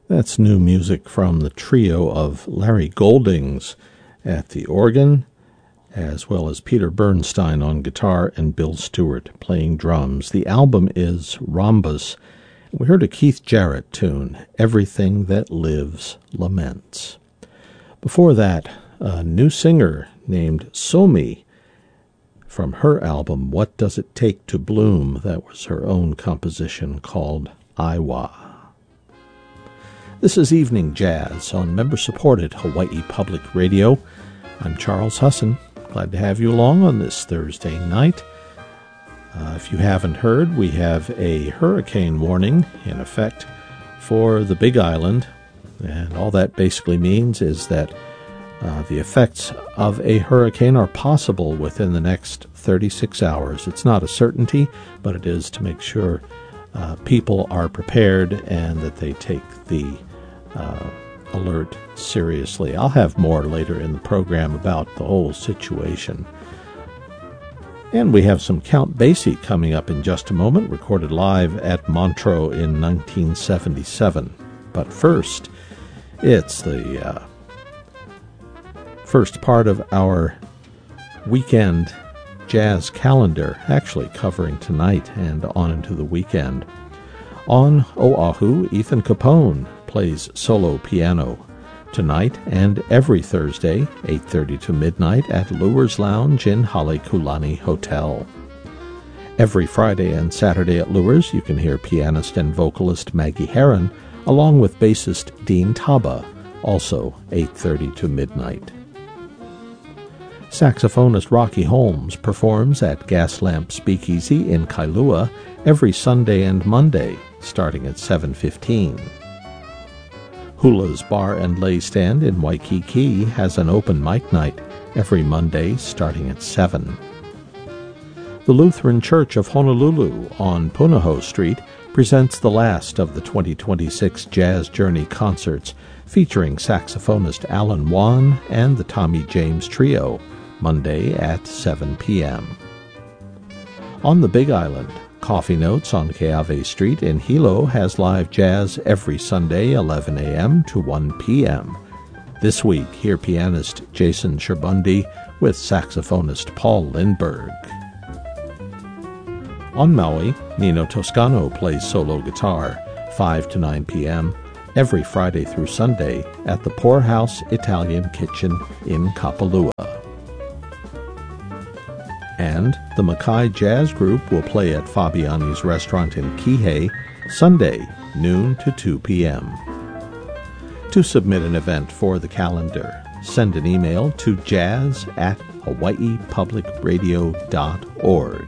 That's new music from the trio of Larry Goldings at the organ, as well as Peter Bernstein on guitar and Bill Stewart playing drums. The album is Rhombus. We heard a Keith Jarrett tune, Everything That Lives Laments. Before that, a new singer named Somi from her album, What Does It Take to Bloom? That was her own composition called Iwa. This is Evening Jazz on member-supported Hawaii Public Radio. I'm Charles Husson. Glad to have you along on this Thursday night. If you haven't heard, we have a hurricane warning in effect for the Big Island. And all that basically means is that the effects of a hurricane are possible within the next 36 hours. It's not a certainty, but it is to make sure people are prepared and that they take the alert seriously. I'll have more later in the program about the whole situation. And we have some Count Basie coming up in just a moment, recorded live at Montreux in 1977. But first, it's the first part of our weekend jazz calendar, actually covering tonight and on into the weekend. On Oahu, Ethan Capone plays solo piano tonight and every Thursday, 8:30 to midnight, at Lures Lounge in Halekulani Hotel. Every Friday and Saturday at Lures, you can hear pianist and vocalist Maggie Herron, along with bassist Dean Taba, also 8:30 to midnight. Saxophonist Rocky Holmes performs at Gaslamp Speakeasy in Kailua every Sunday and Monday, starting at 7:15. Hula's Bar and Lay Stand in Waikiki has an open mic night every Monday, starting at 7. The Lutheran Church of Honolulu on Punahou Street presents the last of the 2026 Jazz Journey concerts, featuring saxophonist Alan Wan and the Tommy James Trio, Monday at 7 p.m. On the Big Island, Coffee Notes on Keawe Street in Hilo has live jazz every Sunday, 11 a.m. to 1 p.m. This week, hear pianist Jason Sherbundi with saxophonist Paul Lindbergh. On Maui, Nino Toscano plays solo guitar, 5 to 9 p.m., every Friday through Sunday at the Poorhouse Italian Kitchen in Kapalua. And the Mackay Jazz Group will play at Fabiani's Restaurant in Kihei, Sunday, noon to 2 p.m. To submit an event for the calendar, send an email to jazz@hawaiipublicradio.org.